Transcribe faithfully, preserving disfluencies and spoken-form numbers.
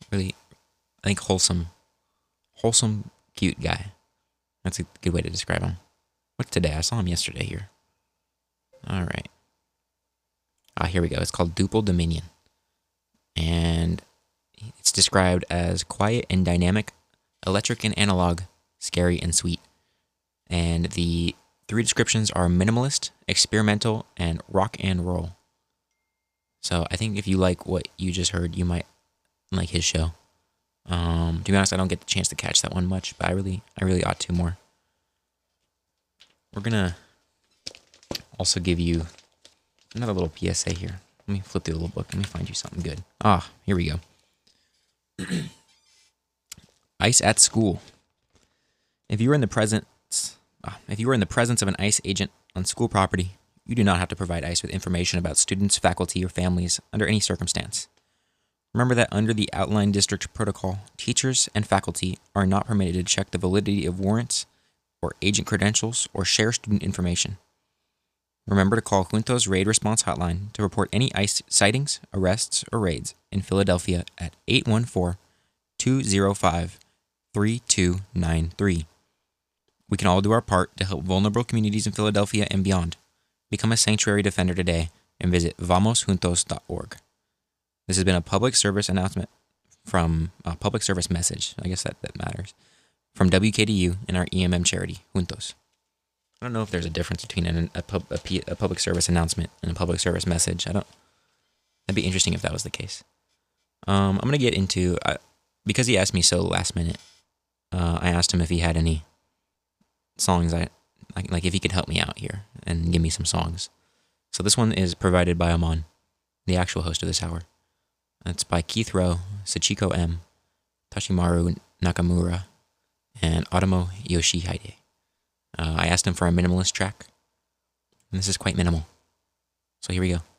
Really, I think wholesome, wholesome, cute guy. That's a good way to describe him. What's today? I saw him yesterday here. All right. Ah, here we go. It's called Duple Dominion. And it's described as quiet and dynamic, electric and analog, scary and sweet. And the three descriptions are minimalist, experimental, and rock and roll. So I think if you like what you just heard, you might like his show. Um, to be honest, I don't get the chance to catch that one much, but I really, I really ought to more. We're gonna also give you another little P S A here. Let me flip through the little book. Let me find you something good. Ah, here we go. Ice at school. If you are in the presence, ah, if you are in the presence of an ICE agent on school property, you do not have to provide ICE with information about students, faculty, or families under any circumstance. Remember that under the outlined district protocol, teachers and faculty are not permitted to check the validity of warrants or agent credentials or share student information. Remember to call Juntos Raid Response Hotline to report any ICE sightings, arrests, or raids in Philadelphia at eight one four, two zero five, three two nine three. We can all do our part to help vulnerable communities in Philadelphia and beyond. Become a sanctuary defender today and visit vamos juntos dot org. This has been a public service announcement from a public service message. I guess that, that matters. From W K D U and our E M M charity, Juntos. I don't know if there's a difference between an, a, pub, a, P, a public service announcement and a public service message. I don't. That'd be interesting if that was the case. Um, I'm gonna get into uh, because he asked me so last minute. Uh, I asked him if he had any songs I like, like if he could help me out here and give me some songs. So this one is provided by Amon, the actual host of this hour. It's by Keith Rowe, Sachiko M, Tashimaru Nakamura, and Otomo Yoshihide. Uh, I asked him for a minimalist track, and this is quite minimal. So here we go.